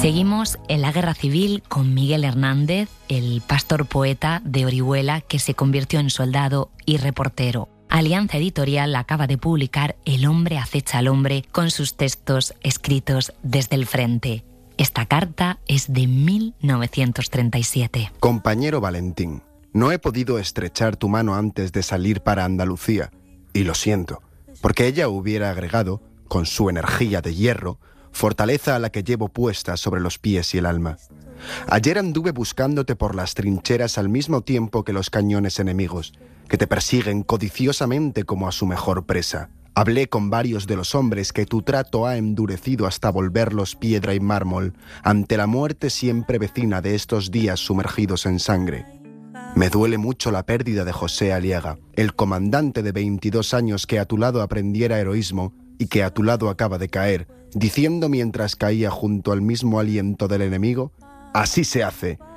Seguimos en la Guerra Civil con Miguel Hernández, el pastor poeta de Orihuela que se convirtió en soldado y reportero. Alianza Editorial acaba de publicar El hombre acecha al hombre con sus textos escritos desde el frente. Esta carta es de 1937. Compañero Valentín, no he podido estrechar tu mano antes de salir para Andalucía, y lo siento, porque ella hubiera agregado, con su energía de hierro, fortaleza a la que llevo puesta sobre los pies y el alma. Ayer anduve buscándote por las trincheras al mismo tiempo que los cañones enemigos, que te persiguen codiciosamente como a su mejor presa. Hablé con varios de los hombres que tu trato ha endurecido hasta volverlos piedra y mármol ante la muerte siempre vecina de estos días sumergidos en sangre. Me duele mucho la pérdida de José Aliaga, el comandante de 22 años que a tu lado aprendiera heroísmo y que a tu lado acaba de caer, diciendo mientras caía junto al mismo aliento del enemigo: así se hace,